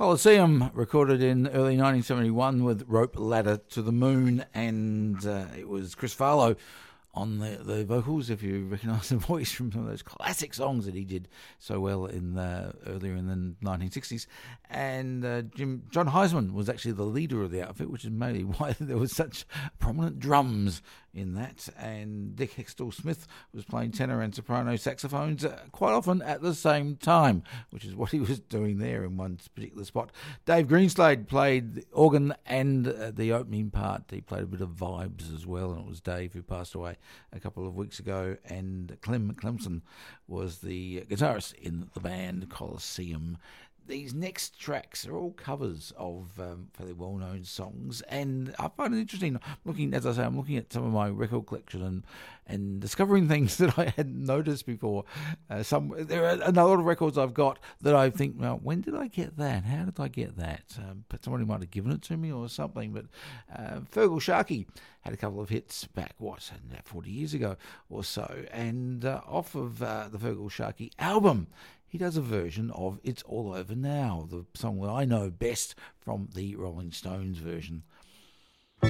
Colosseum, recorded in early 1971 with Rope Ladder to the Moon, and it was Chris Farlow on the vocals, if you recognise the voice from some of those classic songs that he did so well in earlier in the 1960s. And John Heisman was actually the leader of the outfit, which is mainly why there was such prominent drums in that. And Dick Hextall-Smith was playing tenor and soprano saxophones quite often at the same time, which is what he was doing there in one particular spot. Dave Greenslade played the organ and the opening part. He played a bit of vibes as well, and it was Dave who passed away a couple of weeks ago, and Clem Clemson was the guitarist in the band Colosseum. These next tracks are all covers of fairly well-known songs, and I find it interesting. I'm looking at some of my record collection and discovering things that I hadn't noticed before. There are a lot of records I've got that I think, well, when did I get that? How did I get that? But somebody might have given it to me or something. But Feargal Sharkey had a couple of hits back, 40 years ago or so, and off of the Feargal Sharkey album, he does a version of It's All Over Now, the song that I know best from the Rolling Stones version